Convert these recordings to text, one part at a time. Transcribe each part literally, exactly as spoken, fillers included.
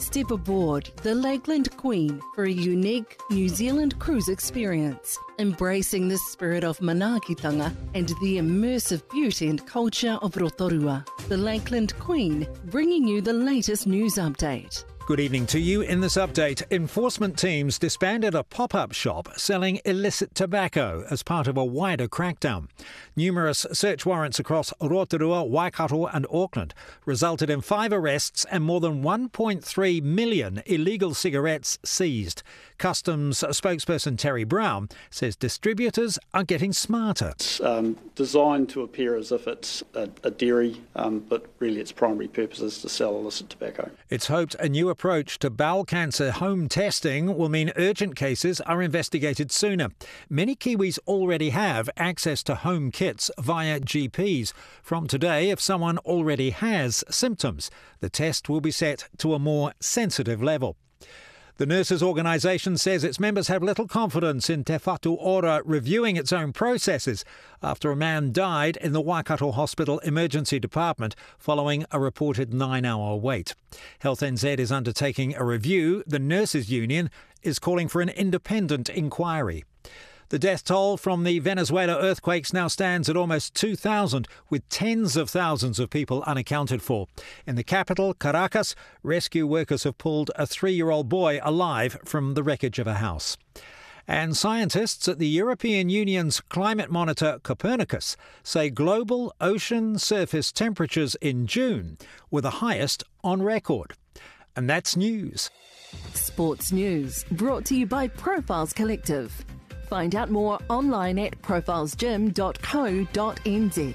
step aboard the Lakeland Queen for a unique New Zealand cruise experience, embracing the spirit of manaakitanga and the immersive beauty and culture of Rotorua. The Lakeland Queen, bringing you the latest news update. Good evening to you. In this update, enforcement teams disbanded a pop-up shop selling illicit tobacco as part of a wider crackdown. Numerous search warrants across Rotorua, Waikato and Auckland resulted in five arrests and more than one point three million illegal cigarettes seized. Customs spokesperson Terry Brown says distributors are getting smarter. It's um, designed to appear as if it's a, a dairy, um, but really its primary purpose is to sell illicit tobacco. It's hoped a new approach to bowel cancer home testing will mean urgent cases are investigated sooner. Many Kiwis already have access to home kits via G Ps. From today, if someone already has symptoms, the test will be set to a more sensitive level. The Nurses Organisation says its members have little confidence in Te Whatu Ora reviewing its own processes after a man died in the Waikato Hospital Emergency Department following a reported nine-hour wait. Health N Z is undertaking a review. The Nurses Union is calling for an independent inquiry. The death toll from the Venezuela earthquakes now stands at almost two thousand, with tens of thousands of people unaccounted for. In the capital, Caracas, rescue workers have pulled a three-year-old boy alive from the wreckage of a house. And scientists at the European Union's climate monitor Copernicus say global ocean surface temperatures in June were the highest on record. And that's news. Sports news brought to you by Profiles Collective. Find out more online at profiles gym dot co dot n z.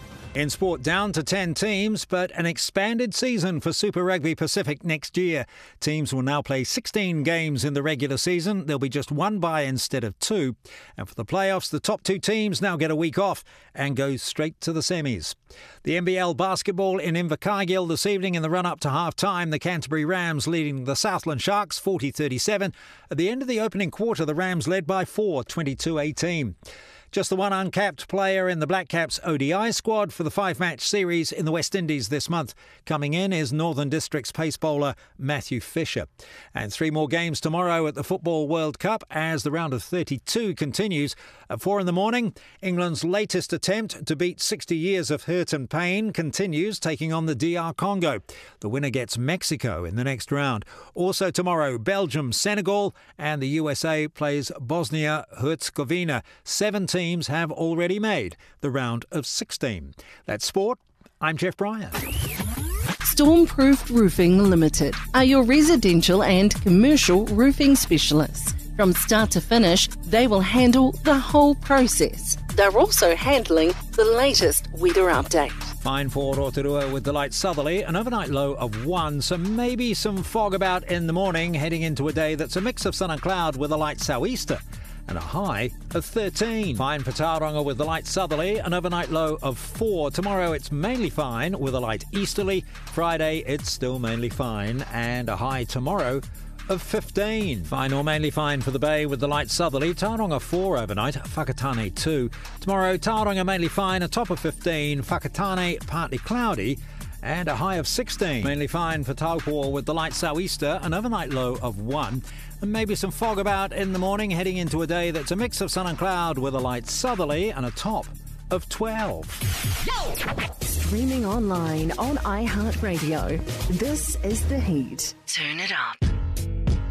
In sport, down to ten teams, but an expanded season for Super Rugby Pacific next year. Teams will now play sixteen games in the regular season. There'll be just one bye instead of two. And for the playoffs, the top two teams now get a week off and go straight to the semis. The N B L basketball in Invercargill this evening in the run-up to half-time. The Canterbury Rams leading the Southland Sharks forty thirty-seven. At the end of the opening quarter, the Rams led by four, twenty-two eighteen. Just the one uncapped player in the Black Caps O D I squad for the five-match series in the West Indies this month. Coming in is Northern District's pace bowler Matthew Fisher. And three more games tomorrow at the Football World Cup as the round of thirty-two continues. At four in the morning, England's latest attempt to beat sixty years of hurt and pain continues, taking on the D R Congo. The winner gets Mexico in the next round. Also tomorrow, Belgium, Senegal, and the U S A plays Bosnia-Herzegovina. Seventeen teams have already made the round of sixteen. That's sport. I'm Jeff Bryan. Stormproof Roofing Limited are your residential and commercial roofing specialists. From start to finish, they will handle the whole process. They're also handling the latest weather update. Fine for Rotorua with the light southerly, an overnight low of one, so maybe some fog about in the morning, heading into a day that's a mix of sun and cloud with a light sou'easter. And a high of thirteen. Fine for Tauranga with the light southerly, an overnight low of four. Tomorrow it's mainly fine with a light easterly. Friday it's still mainly fine and a high tomorrow of fifteen. Fine or mainly fine for the Bay with the light southerly. Tauranga four overnight, Whakatane two. Tomorrow Tauranga mainly fine, a top of fifteen. Whakatane partly cloudy and a high of sixteen. Mainly fine for Taupo with the light sou'easter, an overnight low of one. And maybe some fog about in the morning, heading into a day that's a mix of sun and cloud with a light southerly and a top of twelve. Streaming online on iHeartRadio. This is The Heat. Turn it up.